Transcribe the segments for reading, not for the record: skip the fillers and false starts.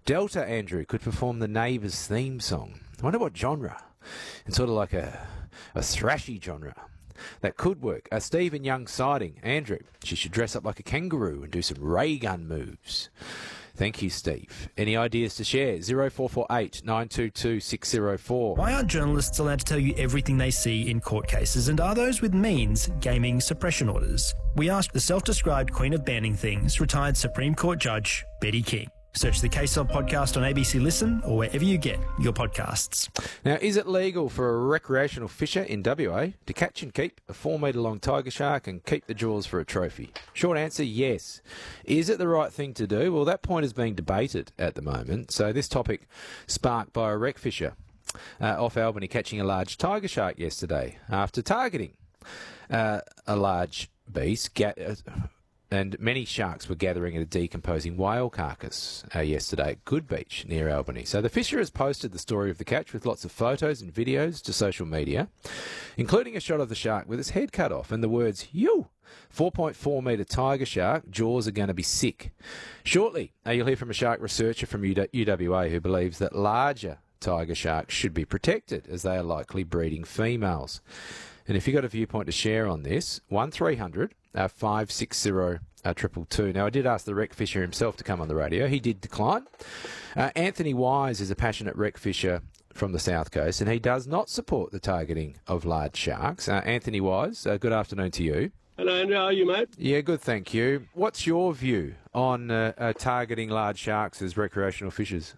Delta Andrew could perform the Neighbours theme song. I wonder what genre. It's sort of like a thrashy genre. That could work. A Stephen Young sighting. Andrew, she should dress up like a kangaroo and do some ray gun moves. Thank you, Steve. Any ideas to share? 0448 922 604. Why aren't journalists allowed to tell you everything they see in court cases, and are those with means gaming suppression orders? We asked the self-described queen of banning things, retired Supreme Court Judge Betty King. Search the Case Of podcast on ABC Listen or wherever you get your podcasts. Now, is it legal for a recreational fisher in WA to catch and keep a 4-metre-long tiger shark and keep the jaws for a trophy? Short answer, yes. Is it the right thing to do? Well, that point is being debated at the moment. So this topic sparked by a wreck fisher off Albany catching a large tiger shark yesterday after targeting a large beast. And many sharks were gathering at a decomposing whale carcass yesterday at Good Beach near Albany. So the fisher has posted the story of the catch with lots of photos and videos to social media, including a shot of the shark with its head cut off and the words, "You! 4.4 metre tiger shark, jaws are going to be sick." Shortly, you'll hear from a shark researcher from UWA who believes that larger tiger sharks should be protected as they are likely breeding females. And if you've got a viewpoint to share on this, 1300 560 222. Now, I did ask the wreck fisher himself to come on the radio. He did decline. Anthony Wise is a passionate wreck fisher from the South Coast, and he does not support the targeting of large sharks. Anthony Wise, good afternoon to you. Hello, Andrew. How are you, mate? Yeah, good, thank you. What's your view on targeting large sharks as recreational fishers?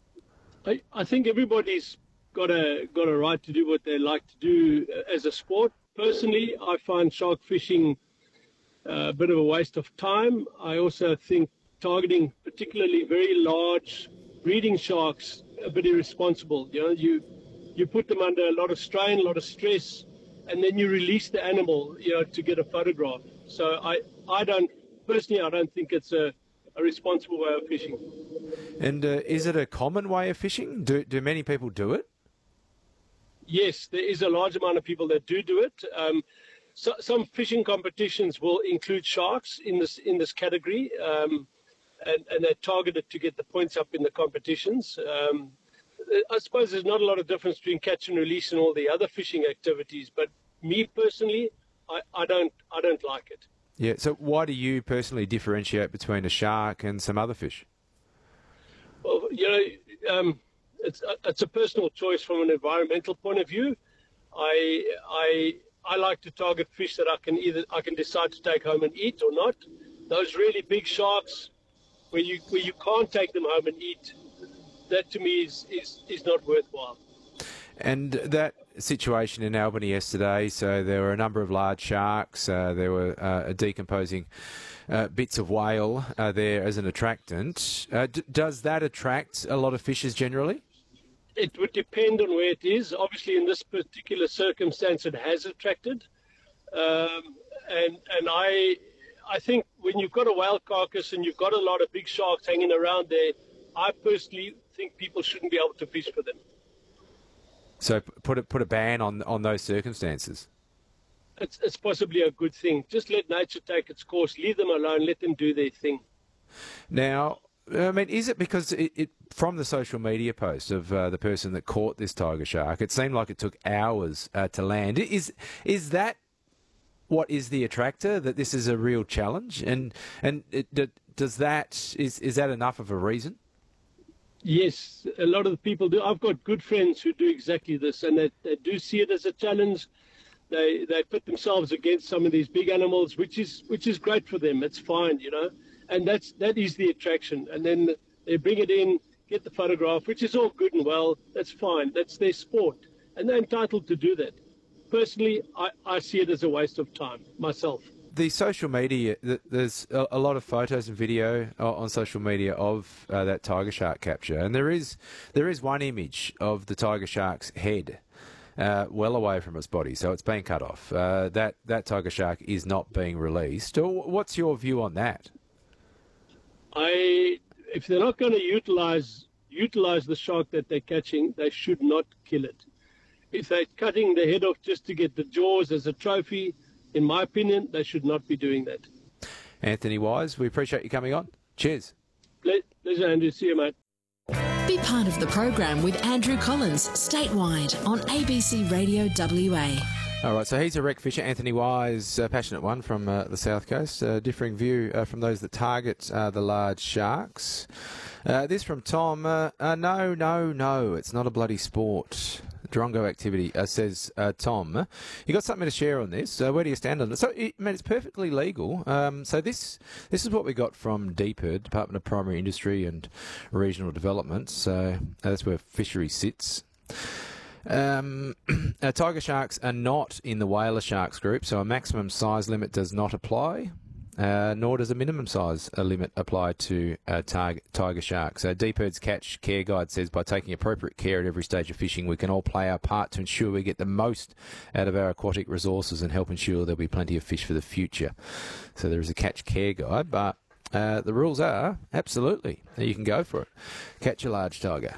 I think everybody's got a right to do what they like to do as a sport. Personally, I find shark fishing a bit of a waste of time. I also think targeting particularly very large breeding sharks a bit irresponsible. You know, you put them under a lot of strain, a lot of stress, and then you release the animal, to get a photograph. So I don't think it's a responsible way of fishing. And is it a common way of fishing? Do many people do it? Yes, there is a large amount of people that do it. Some fishing competitions will include sharks in this category, and they're targeted to get the points up in the competitions. I suppose there's not a lot of difference between catch and release and all the other fishing activities, but me personally, I don't like it. Yeah. So why do you personally differentiate between a shark and some other fish? Well, it's a personal choice from an environmental point of view. I like to target fish that I can decide to take home and eat or not. Those really big sharks where you can't take them home and eat, that to me is not worthwhile. And that situation in Albany yesterday, so there were a number of large sharks, there were decomposing bits of whale there as an attractant. Does that attract a lot of fishers generally? It would depend on where it is. Obviously, in this particular circumstance, it has attracted. And I think when you've got a whale carcass and you've got a lot of big sharks hanging around there, I personally think people shouldn't be able to fish for them. So put a ban on those circumstances. It's possibly a good thing. Just let nature take its course. Leave them alone. Let them do their thing. Now, I mean, is it because it from the social media post of the person that caught this tiger shark, it seemed like it took hours to land. Is that what is the attractor, that this is a real challenge? And is that enough of a reason? Yes, a lot of the people do. I've got good friends who do exactly this, and they do see it as a challenge. They put themselves against some of these big animals, which is great for them. It's fine, and that is the attraction. And then they bring it in, get the photograph, which is all good and well. That's fine. That's their sport, and they're entitled to do that. Personally, I see it as a waste of time myself. The social media, there's a lot of photos and video on social media of that tiger shark capture, and there is one image of the tiger shark's head well away from its body, so it's been cut off. That tiger shark is not being released. What's your view on that? If they're not going to utilize the shark that they're catching, they should not kill it. If they're cutting the head off just to get the jaws as a trophy, in my opinion, they should not be doing that. Anthony Wise, we appreciate you coming on. Cheers. Pleasure, Andrew. See you, mate. Be part of the program with Andrew Collins, statewide on ABC Radio WA. All right, so he's a wreck fisher. Anthony Wise, a passionate one from the South Coast. Differing view from those that target the large sharks. This from Tom. No, it's not a bloody sport. Drongo activity, says Tom. You got something to share on this? Where do you stand on it? So, it's perfectly legal. So this is what we got from DPIRD, Department of Primary Industry and Regional Development. So that's where fishery sits. Tiger sharks are not in the whaler sharks group, so a maximum size limit does not apply. Nor does a minimum size limit apply to tiger sharks. DPIRD's Catch Care Guide says by taking appropriate care at every stage of fishing, we can all play our part to ensure we get the most out of our aquatic resources and help ensure there'll be plenty of fish for the future. So there is a Catch Care Guide, but the rules are absolutely you can go for it. Catch a large tiger.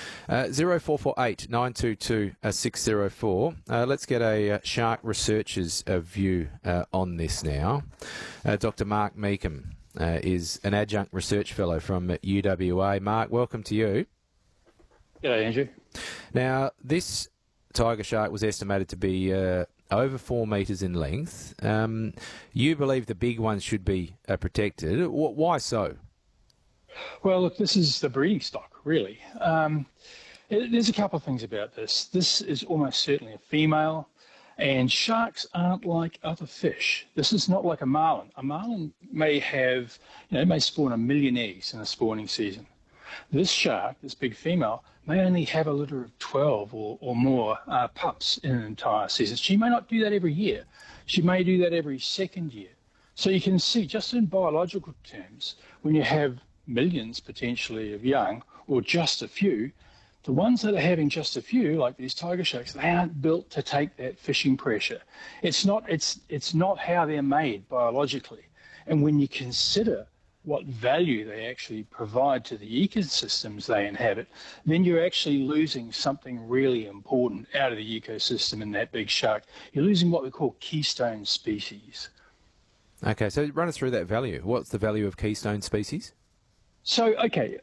0448 922 604. Let's get a shark researcher's view on this now. Dr. Mark Meekham is an adjunct research fellow from UWA. Mark, welcome to you. G'day, Andrew. Now, this tiger shark was estimated to be over 4 metres in length. You believe the big ones should be protected. Why so? Well, look, this is the breeding stock, really. There's a couple of things about this. This is almost certainly a female, and sharks aren't like other fish. This is not like a marlin. A marlin may have, may spawn 1 million eggs in a spawning season. This shark, this big female, may only have a litter of 12 or more pups in an entire season. She may not do that every year. She may do that every second year. So you can see, just in biological terms, when you have millions potentially of young, or just a few, the ones that are having just a few, like these tiger sharks, they aren't built to take that fishing pressure. It's not how they're made biologically. And when you consider what value they actually provide to the ecosystems they inhabit, then you're actually losing something really important out of the ecosystem in that big shark. You're losing what we call keystone species. Okay, so run us through that value. What's the value of keystone species? So, okay,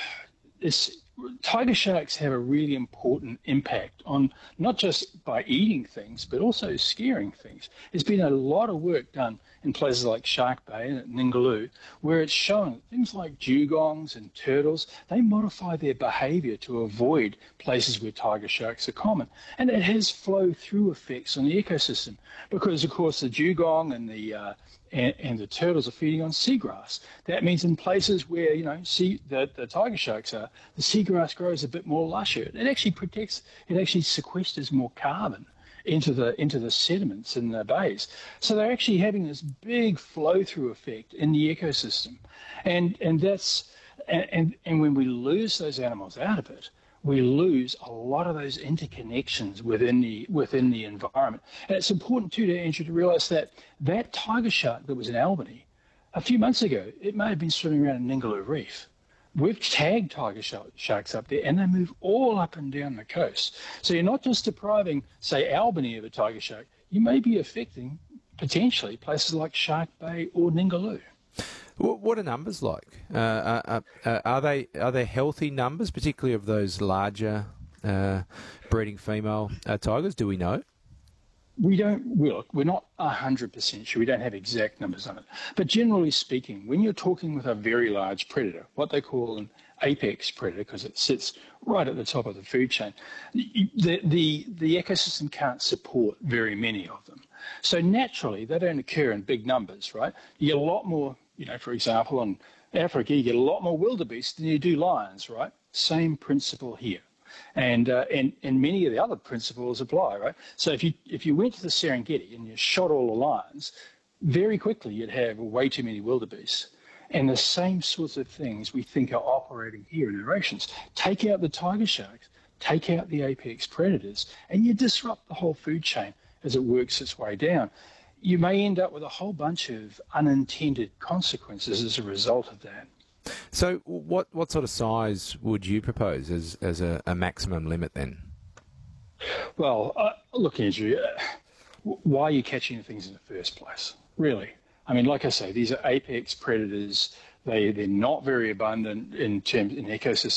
tiger sharks have a really important impact on not just by eating things, but also scaring things. There's been a lot of work done in places like Shark Bay and at Ningaloo, where it's shown that things like dugongs and turtles, they modify their behaviour to avoid places where tiger sharks are common. And it has flow-through effects on the ecosystem because, of course, the dugong and the turtles are feeding on seagrass. That means in places where, the tiger sharks are, the seagrass grows a bit more lusher. It actually sequesters more carbon into the sediments in the bays. So they're actually having this big flow-through effect in the ecosystem. And when we lose those animals out of it, we lose a lot of those interconnections within the environment. And it's important too, Andrew, to realise that tiger shark that was in Albany, a few months ago, it may have been swimming around in Ningaloo Reef. We've tagged tiger sharks up there, and they move all up and down the coast. So you're not just depriving, say, Albany of a tiger shark, you may be affecting, potentially, places like Shark Bay or Ningaloo. What are numbers like? Are they healthy numbers, particularly of those larger breeding female tigers? Do we know? We're not 100% sure. We don't have exact numbers on it. But generally speaking, when you're talking with a very large predator, what they call an apex predator, because it sits right at the top of the food chain, the ecosystem can't support very many of them. So naturally, they don't occur in big numbers, right? You get a lot more, for example, in Africa, you get a lot more wildebeest than you do lions, right? Same principle here. And many of the other principles apply, right? So if you went to the Serengeti and you shot all the lions, very quickly you'd have way too many wildebeest. And the same sorts of things we think are operating here in our oceans. Take out the tiger sharks, take out the apex predators, and you disrupt the whole food chain as it works its way down. You may end up with a whole bunch of unintended consequences as a result of that. So what sort of size would you propose as a maximum limit then? Well, look, Andrew, why are you catching things in the first place? Really? I mean, like I say, these are apex predators. They're not very abundant in ecosystems